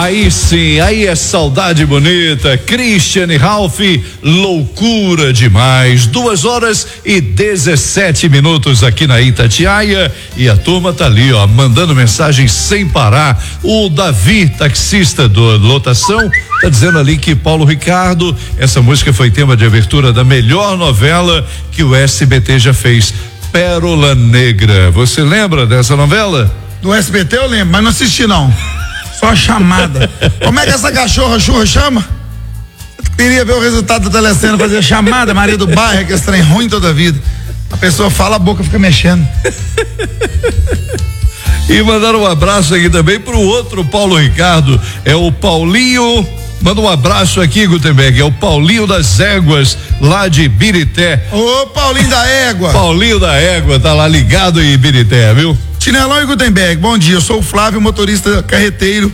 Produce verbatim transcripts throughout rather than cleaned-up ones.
Aí sim, aí é saudade bonita. Christiane Ralph, loucura demais. Duas horas e dezessete minutos aqui na Itatiaia e a turma tá ali, ó, mandando mensagem sem parar. O Davi, taxista do lotação, tá dizendo ali que Paulo Ricardo, essa música foi tema de abertura da melhor novela que o S B T já fez, Pérola Negra. Você lembra dessa novela? Do S B T eu lembro, mas não assisti não. Só a chamada. Como é que essa cachorra churra chama? Eu queria ver o resultado da telecena, fazer a chamada, Maria do Bairro, que é estranho ruim toda a vida. A pessoa fala, a boca fica mexendo. E mandaram um abraço aqui também pro outro Paulo Ricardo, é o Paulinho. Manda um abraço aqui, Gutenberg, é o Paulinho das Éguas, lá de Ibirité. Ô, Paulinho da Égua. Paulinho da Égua, tá lá ligado em Ibirité, viu? Tinelão e Gutenberg, bom dia, eu sou o Flávio, motorista carreteiro.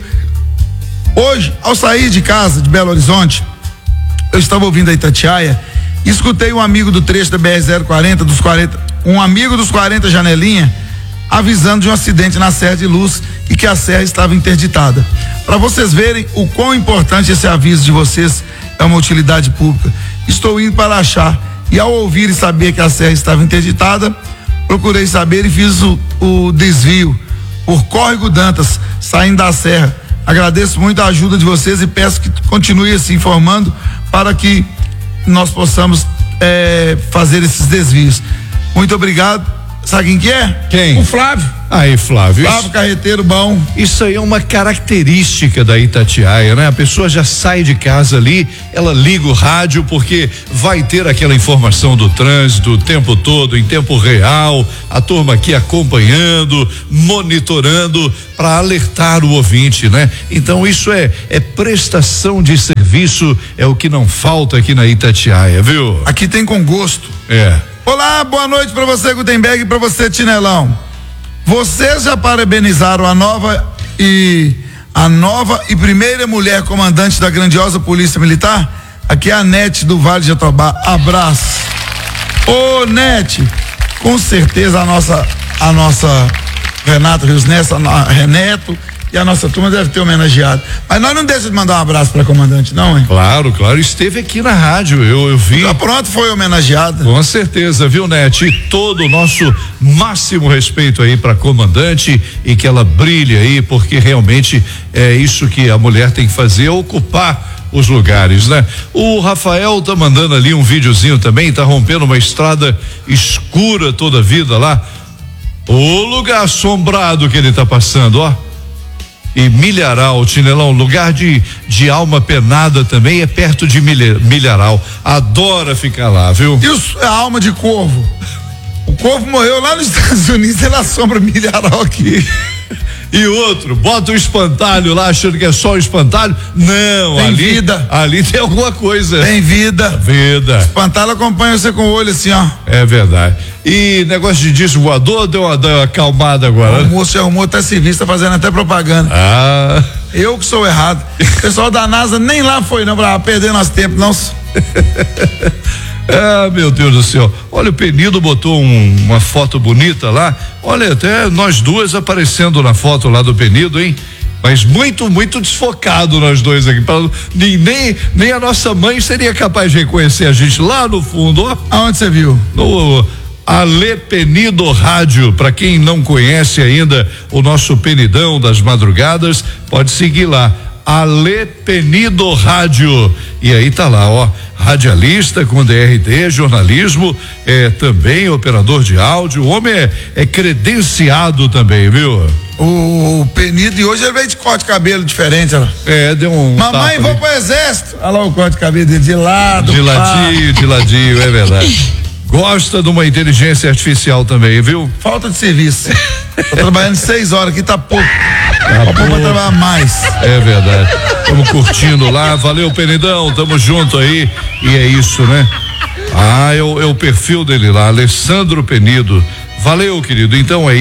Hoje, ao sair de casa de Belo Horizonte, eu estava ouvindo a Itatiaia e escutei um amigo do trecho da B R zero quarenta, dos quarenta, um amigo dos quarenta Janelinha, avisando de um acidente na Serra de Luz e que a serra estava interditada. Para vocês verem o quão importante esse aviso de vocês é uma utilidade pública. Estou indo para Achar e ao ouvir e saber que a serra estava interditada, procurei saber e fiz o, o desvio por Córrego Dantas, saindo da serra. Agradeço muito a ajuda de vocês e peço que continue se informando para que nós possamos é, fazer esses desvios. Muito obrigado. Sabe quem que é? Quem? O Flávio. Aí, Flávio. Flávio, isso, carreteiro bom. Isso aí é uma característica da Itatiaia, né? A pessoa já sai de casa ali, ela liga o rádio porque vai ter aquela informação do trânsito o tempo todo, em tempo real, a turma aqui acompanhando, monitorando para alertar o ouvinte, né? Então isso é é prestação de serviço, é o que não falta aqui na Itatiaia, viu? Aqui tem com gosto. É. Olá, boa noite para você, Gutenberg, e para você, Tinelão. Vocês já parabenizaram a nova e a nova e primeira mulher comandante da grandiosa Polícia Militar? Aqui é a Nete do Vale de Jatobá. Abraço. Ô, Nete, com certeza a nossa a nossa Renata Rios Nessa, a Reneto e a nossa turma deve ter homenageado. Mas nós não deixamos de mandar um abraço para comandante, não, hein? Claro, claro, esteve aqui na rádio, eu, eu vi. Já pronto, foi homenageada. Com certeza, viu, Nete? E todo o nosso máximo respeito aí para comandante e que ela brilhe aí, porque realmente é isso que a mulher tem que fazer, ocupar os lugares, né? O Rafael tá mandando ali um videozinho também, tá rompendo uma estrada escura toda a vida lá. O lugar assombrado que ele tá passando, ó. E Milharal, Tinelão, lugar de, de alma penada também é perto de Milharal. Adora ficar lá, viu? E os, a alma de corvo? O corvo morreu lá nos Estados Unidos, ele assombra Milharal aqui. E outro, bota o espantalho lá achando que é só o espantalho. Não, tem ali, vida. Ali tem alguma coisa. Tem vida. Vida. Espantalho acompanha você com o olho assim, ó. É verdade. E negócio de disco voador deu uma, deu uma acalmada agora. O moço arrumou até serviço, tá fazendo até propaganda. Ah. Eu que sou errado. O pessoal da NASA nem lá foi não, pra perder nosso tempo, não. Ah, meu Deus do céu. Olha, o Penido botou um, uma foto bonita lá. Olha, até nós duas aparecendo na foto lá do Penido, hein? Mas muito, muito desfocado nós dois aqui. Pra, nem, nem, nem a nossa mãe seria capaz de reconhecer a gente lá no fundo, ó. Aonde você viu? No Ale Penido Rádio. Pra quem não conhece ainda o nosso Penidão das madrugadas, pode seguir lá. Ale Penido Rádio. E aí tá lá, ó, radialista com D R T, jornalismo, é também operador de áudio. O homem é, é credenciado também, viu? O, o Penido, e hoje ele veio de corte de cabelo diferente, ó. É, deu um. Mamãe, vou pro exército. Olha lá o corte de cabelo dele de lado. De ladinho, de ladinho, é verdade. Gosta de uma inteligência artificial também, viu? Falta de serviço. Tô trabalhando seis horas aqui, tá pouco. Tá pouco pra trabalhar mais. É verdade. Estamos curtindo lá. Valeu, Penidão. Tamo junto aí. E é isso, né? Ah, é o, é o perfil dele lá, Alessandro Penido. Valeu, querido. Então é isso.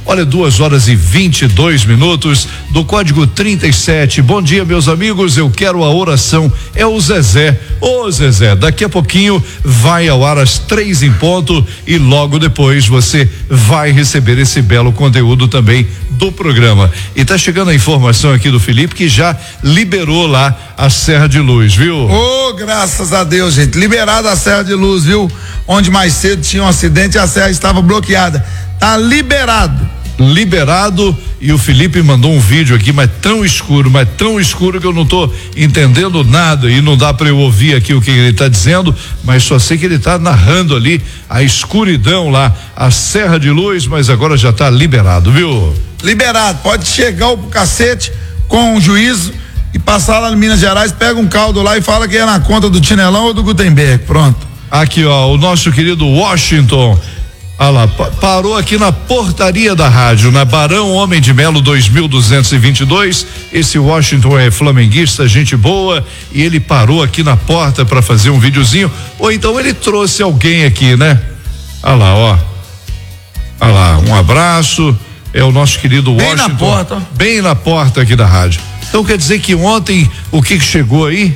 Olha, duas horas e vinte e dois minutos do código trinta e sete. Bom dia, meus amigos. Eu quero a oração. É o Zezé. Ô Zezé, daqui a pouquinho vai ao ar às três em ponto e logo depois você vai receber esse belo conteúdo também do programa. E tá chegando a informação aqui do Felipe que já liberou lá a Serra de Luz, viu? Ô, oh, graças a Deus, gente. Liberada a Serra de Luz, viu? Onde mais cedo tinha um acidente e a serra estava bloqueada. Tá liberado. Liberado, e o Felipe mandou um vídeo aqui, mas tão escuro, mas tão escuro que eu não tô entendendo nada e não dá para eu ouvir aqui o que ele tá dizendo, mas só sei que ele tá narrando ali a escuridão lá, a Serra de Luz, mas agora já tá liberado, viu? Liberado, pode chegar o cacete com o juízo e passar lá no Minas Gerais, pega um caldo lá e fala que é na conta do Tinelão ou do Gutenberg, pronto. Aqui, ó, o nosso querido Washington. Ah lá, pa- parou aqui na portaria da rádio, na Barão Homem de Melo dois mil duzentos e vinte e dois. Esse Washington é flamenguista, gente boa, e ele parou aqui na porta para fazer um videozinho. Ou então ele trouxe alguém aqui, né? Ah lá, ó. Ah lá, um abraço. É o nosso querido Bem Washington. na porta. Bem na porta aqui da rádio. Então quer dizer que ontem o que, que chegou aí?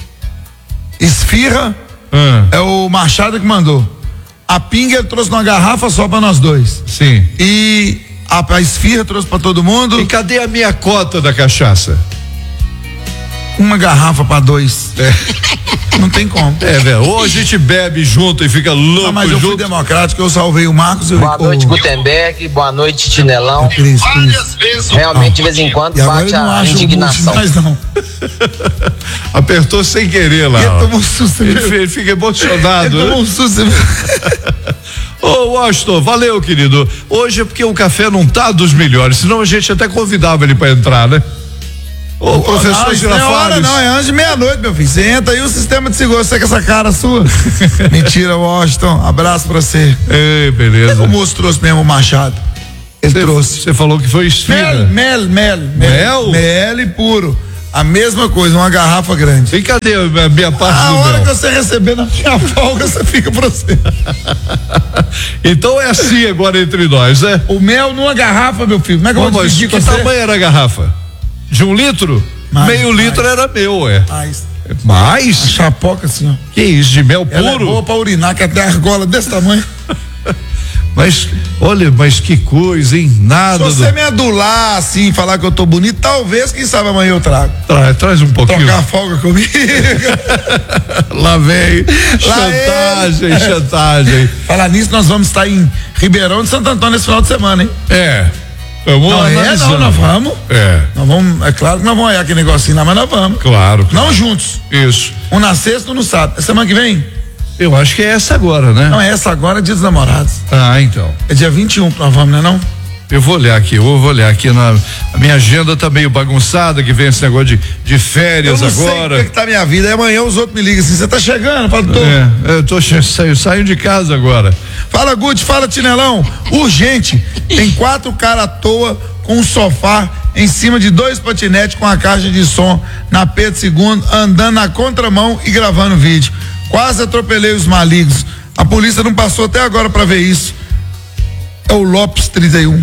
Esfirra, Ah, é o Machado que mandou. A pinga ele trouxe numa garrafa só pra nós dois. sim. E a, a esfirra trouxe pra todo mundo. E cadê a minha cota da cachaça? Uma garrafa pra dois. É. Não tem como. É, velho. Ou a gente bebe junto e fica louco Ah, mas eu fui junto. democrático, eu salvei o Marcos. Eu, Boa noite, o, Gutenberg. Boa noite, Tinelão. Cris, Cris. Realmente, de vez em quando, E agora bate ele não a acha indignação. o bucho, mas não. Apertou sem querer lá. Ele ó. tomou um susto. Ele, Ele, ele fica emocionado. tomou né? um susto. Ô, Washington, valeu, querido. Hoje é porque o café não tá dos melhores, senão a gente até convidava ele pra entrar, né? Ô, professor não, isso não é hora, não, é antes de meia-noite, meu filho. Você entra aí o sistema de segurança, você com essa cara sua. Mentira, Washington. Abraço pra você. Ei, beleza. O moço trouxe mesmo o Machado. Ele Você- trouxe. Você falou que foi Mel, esfirra. mel, mel, Mel? Mel e puro. A mesma coisa, uma garrafa grande. E cadê a minha parte A do hora mel? que você receber na minha folga, você fica pra você. Então é assim agora entre nós, né? O mel numa garrafa, meu filho. Como é que eu Ô, vou mas dividir que com você? tamanho era a garrafa? De um litro? Mais, Meio mais. litro era meu, é. Mais. Mais? A chapoca assim, ó. Que isso, de mel Ela é puro? boa pra urinar, que até a argola desse tamanho. Mas, olha, mas que coisa, hein? Se Nada você do... me adular assim, falar que eu tô bonito, talvez, quem sabe amanhã eu trago. Tra- traz um pouquinho. Trocar folga comigo. Lá vem. Lá Chantagem, chantagem. Falar nisso, nós vamos estar em Ribeirão de Santo Antônio esse final de semana, hein? É. Vamos Não é, não, analisando. nós vamos. É, Nós vamos, é claro que nós vamos olhar aquele negocinho lá, mas nós vamos. claro. claro. Não juntos. Isso. Um na sexta, um no sábado. Semana que vem? Eu acho que é essa agora, né? Não, é essa agora, é dia dos namorados. Ah, então. É dia vinte e um que nós vamos, né não? Eu vou olhar aqui, eu vou olhar aqui na. A minha agenda tá meio bagunçada, que vem esse negócio de, de férias Eu não sei agora. como é que tá a minha vida. Aí amanhã os outros me ligam assim, você tá chegando? Eu falo, tô. É, eu tô che- saio, saio de casa agora. Fala, Guti, fala, Tinelão. Urgente. Tem quatro caras à toa com um sofá em cima de dois patinetes com a caixa de som na Pedro segundo, andando na contramão e gravando vídeo. Quase atropelei os malignos. A polícia não passou até agora pra ver isso. É o Lopes trinta e um.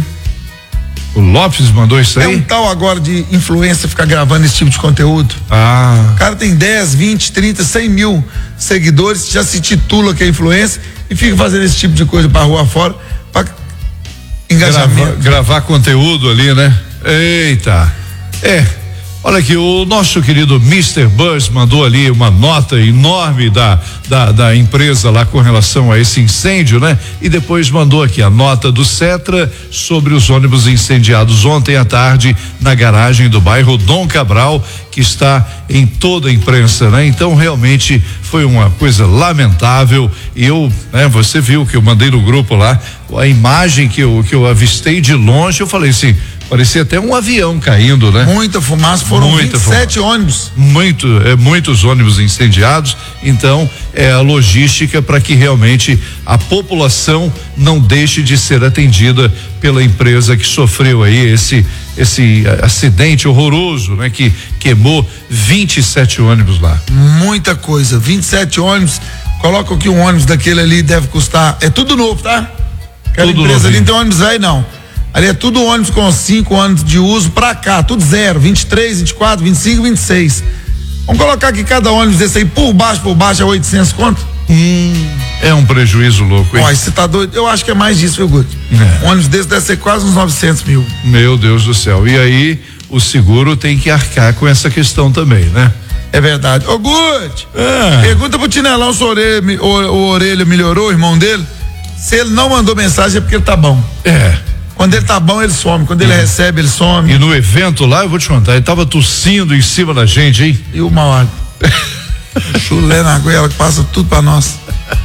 O Lopes mandou isso É um aí? tal agora de influência ficar gravando esse tipo de conteúdo. Ah, O cara tem dez, vinte, trinta, cem mil seguidores, já se titula que é influência e fica fazendo esse tipo de coisa pra rua fora, pra gravar, engajamento. gravar conteúdo ali, né? Eita. É. Olha aqui, o nosso querido mister Buzz mandou ali uma nota enorme da, da, da empresa lá com relação a esse incêndio, né? E depois mandou aqui a nota do Cetra sobre os ônibus incendiados ontem à tarde na garagem do bairro Dom Cabral, que está em toda a imprensa, né? Então realmente foi uma coisa lamentável e eu, né? Você viu que eu mandei no grupo lá, a imagem que eu, que eu avistei de longe, eu falei assim, parecia até um avião caindo, né? Muita fumaça, foram Muita vinte e sete ônibus. Muito, é, muitos ônibus incendiados, então é a logística para que realmente a população não deixe de ser atendida pela empresa que sofreu aí esse esse acidente horroroso, né? Que queimou vinte e sete ônibus lá. Muita coisa, vinte e sete ônibus. Coloca que um ônibus daquele ali deve custar, é tudo novo, tá? Aquela Tudo empresa ali novinho. não tem ônibus velho não. Ali é tudo ônibus com cinco anos de uso pra cá, tudo zero, vinte e três, vinte e quatro, vinte e cinco, vinte e seis. Vamos colocar que cada ônibus desse aí, por baixo, por baixo, é oitocentos conto? Hum, é um prejuízo louco, hein? Ó, você tá doido? Eu acho que é mais disso, viu, Guto? É. Um ônibus desse deve ser quase uns novecentos mil. Meu Deus do céu. E aí, o seguro tem que arcar com essa questão também, né? É verdade. Ô, Guto, ah. pergunta pro Tinelão se o orelha, o, o orelha melhorou, o irmão dele. Se ele não mandou mensagem é porque ele tá bom. É. Quando ele tá bom, ele some. Quando ele é. recebe, ele some. E no evento lá, eu vou te contar, ele tava tossindo em cima da gente, hein? E o Mauad. Chulé na goela que passa tudo pra nós.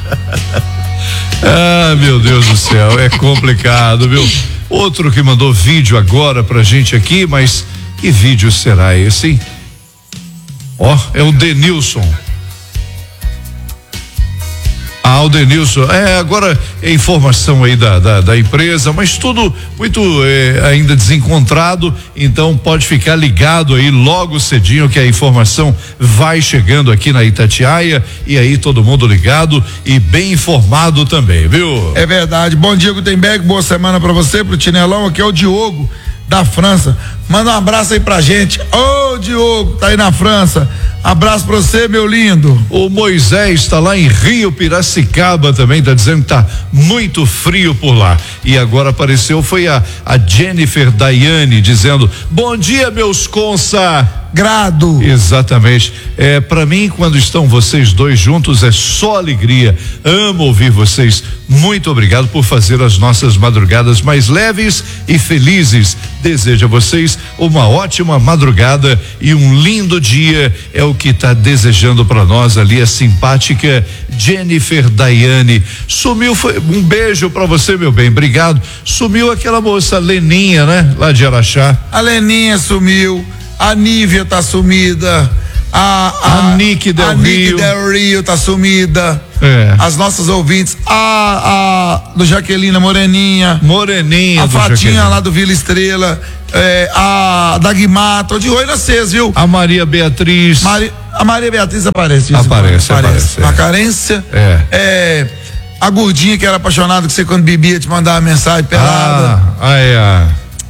Ah, meu Deus do céu, é complicado, viu? Outro que mandou vídeo agora pra gente aqui, mas que vídeo será esse, hein? Ó, oh, é o Denilson. Ah, o Denilson, é, agora é informação aí da, da, da empresa, mas tudo muito é, ainda desencontrado, então pode ficar ligado aí logo cedinho que a informação vai chegando aqui na Itatiaia e aí todo mundo ligado e bem informado também, viu? É verdade. Bom dia, Gutenberg, boa semana pra você, pro Tinelão, aqui é o Diogo da França. Manda um abraço aí pra gente. Ô, oh, Diogo, tá aí na França. Abraço pra você, meu lindo. O Moisés está lá em Rio Piracicaba também, tá dizendo que tá muito frio por lá. E agora apareceu, foi a, a Jennifer Daiane dizendo: bom dia, meus consagrado. Exatamente. É, pra mim, quando estão vocês dois juntos, é só alegria. Amo ouvir vocês. Muito obrigado por fazer as nossas madrugadas mais leves e felizes. Desejo a vocês uma ótima madrugada e um lindo dia. É o que está desejando para nós ali a simpática Jennifer Daiane. Sumiu, foi um beijo para você, meu bem, obrigado. Sumiu aquela moça Leninha, né? Lá de Araxá. A Leninha sumiu, a Nívia tá sumida, a a, a Nick Del a Rio. Nick Del Rio tá sumida. É. As nossas ouvintes, a, a do Jaquelina Moreninha, Moreninha, a Fatinha lá do Vila Estrela, é, a Dagmar, tô de olho nas vocês, viu? A Maria Beatriz. Mari, a Maria Beatriz aparece. Aparece, aparece. aparece Uma é. carência. É. é. A gordinha que era apaixonada com você quando bebia, te mandava mensagem pelada. Ah, ah é a.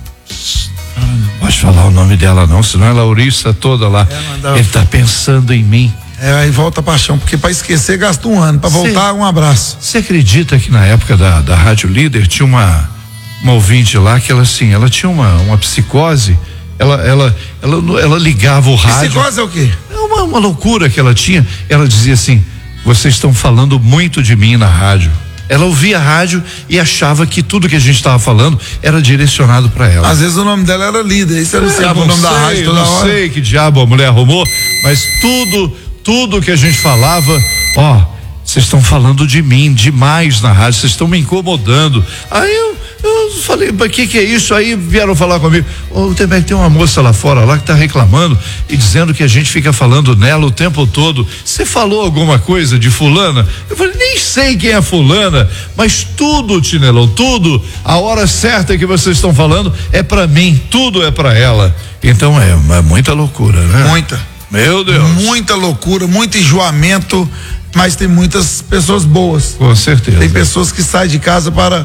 Não pode falar o nome dela não, senão é a Laurissa toda lá. É, mandava... Ele tá pensando em mim. É, aí volta a paixão, porque pra esquecer gasta um ano, pra voltar um abraço. Você acredita que na época da, da Rádio Líder tinha uma uma ouvinte lá que ela assim, ela tinha uma uma psicose, ela ela ela, ela ligava o rádio. Psicose é o quê? É uma, uma loucura que ela tinha, ela dizia assim: vocês estão falando muito de mim na rádio. Ela ouvia a rádio e achava que tudo que a gente estava falando era direcionado para ela. Às vezes o nome dela era Líder, aí você anunciava é, o nome sei, da rádio toda não hora. Não sei que diabo a mulher arrumou, mas tudo, tudo que a gente falava, ó, vocês estão falando de mim demais na rádio, vocês estão me incomodando. Aí eu, eu falei, mas que que é isso? Aí vieram falar comigo, ô, oh, tem, tem uma moça lá fora lá que tá reclamando e dizendo que a gente fica falando nela o tempo todo. Você falou alguma coisa de fulana? Eu falei, nem sei quem é fulana, mas tudo, Tinelão, tudo, a hora certa que vocês estão falando é pra mim, tudo é pra ela. Então é, é muita loucura, né? Muita. Meu Deus. Muita loucura, muito enjoamento, mas tem muitas pessoas boas. Com certeza. Tem pessoas que saem de casa para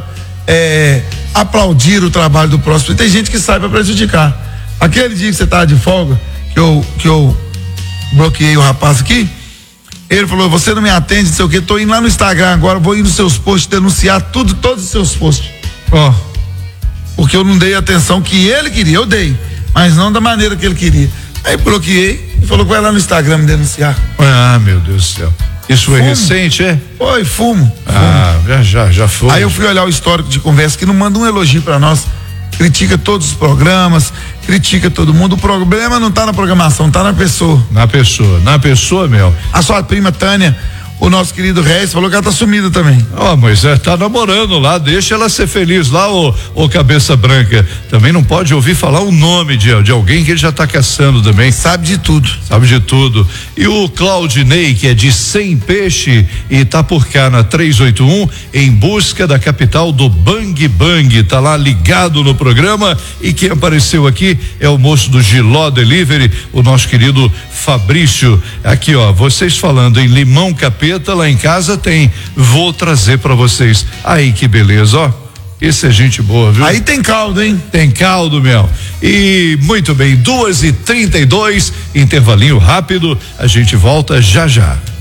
é, aplaudir o trabalho do próximo. E tem gente que sai para prejudicar. Aquele dia que você estava de folga, que eu, que eu bloqueei o rapaz aqui, ele falou: você não me atende, não sei o que, tô indo lá no Instagram agora, vou ir nos seus posts denunciar tudo, todos os seus posts. Ó. Oh. Porque eu não dei a atenção que ele queria, eu dei, mas não da maneira que ele queria. Aí bloqueei e falou que vai lá no Instagram me denunciar. Ah, meu Deus do céu. Isso foi fumo. Recente, é? Foi, fumo. Ah, fumo. já, já, já foi. Aí eu fui olhar o histórico de conversa, que não manda um elogio pra nós, critica todos os programas, critica todo mundo. O problema não tá na programação, tá na pessoa. Na pessoa, na pessoa, meu. A sua prima Tânia, o nosso querido Reis, falou que ela tá sumida também. Ó, oh, mas é, tá namorando lá, deixa ela ser feliz lá, ô, ô cabeça branca. Também não pode ouvir falar o nome de, de alguém que ele já tá caçando também. Sabe de tudo. Sabe de tudo. E o Claudinei, que é de Sem Peixe e tá por cá na trezentos e oitenta e um, em busca da capital do Bang Bang, tá lá ligado no programa. E quem apareceu aqui é o moço do Giló Delivery, o nosso querido Fabrício. Aqui, ó, vocês falando em limão capeta, lá em casa tem, vou trazer para vocês. Aí que beleza, ó. Esse é gente boa, viu? Aí tem caldo, hein? Tem caldo, Mel. E muito bem, duas e trinta e dois, intervalinho rápido, a gente volta já já.